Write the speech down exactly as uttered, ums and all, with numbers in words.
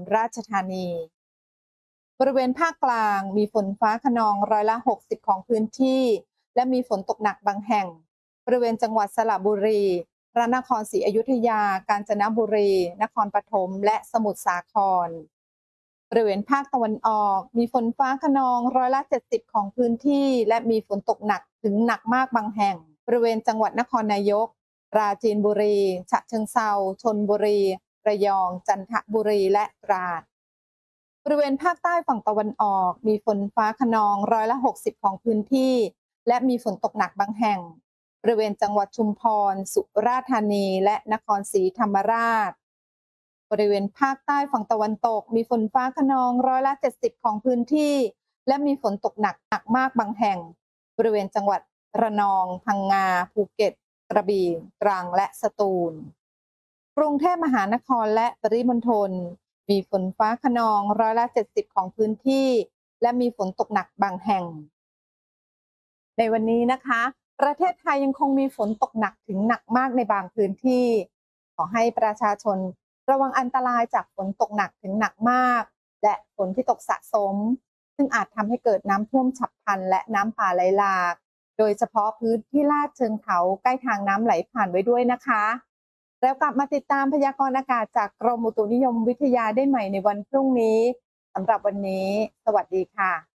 ราชธานีบริเวณภาคกลางมีฝนฟ้าคะนองร้อยละหกสิบของพื้นที่และมีฝนตกหนักบางแห่งบริเวณจังหวัดสระบุรีพระนครศรีอยุธยากาญจนบุรีนครปฐมและสมุทรสาครบริเวณภาคตะวันออกมีฝนฟ้าคะนองร้อยละเจ็ดสิบของพื้นที่และมีฝนตกหนักถึงหนักมากบางแห่งบริเวณจังหวัดนครนายกปราจีนบุรีฉะเชิงเทราชลบุรีระยองจันทบุรีและตราดบริเวณภาคใต้ฝั่งตะวันออกมีฝนฟ้าคะนองร้อยละหกสิบของพื้นที่และมีฝนตกหนักบางแห่งบริเวณจังหวัดชุมพรสุราษฎร์ธานีและนครศรีธรรมราชบริเวณภาคใต้ฝั่งตะวันตกมีฝนฟ้าคะนองร้อยละเจ็ดสิบของพื้นที่และมีฝนตกหนักหนักมากบางแห่งบริเวณจังหวัดระนองพังงาภูเก็ตกระบี่ตรังและสตูลกรุงเทพมหานครและปริมณฑลมีฝนฟ้าคะนองร้อยละเจ็ดสิบของพื้นที่และมีฝนตกหนักบางแห่งในวันนี้นะคะประเทศไทยยังคงมีฝนตกหนักถึงหนักมากในบางพื้นที่ขอให้ประชาชนระวังอันตรายจากฝนตกหนักถึงหนักมากและฝนที่ตกสะสมซึ่งอาจทำให้เกิดน้ำท่วมฉับพลันและน้ำป่าไหลหลากโดยเฉพาะพื้นที่ลาดเชิงเขาใกล้ทางน้ำไหลผ่านไว้ด้วยนะคะแล้วกลับมาติดตามพยากรณ์อากาศจากกรมอุตุนิยมวิทยาได้ใหม่ในวันพรุ่งนี้สำหรับวันนี้สวัสดีค่ะ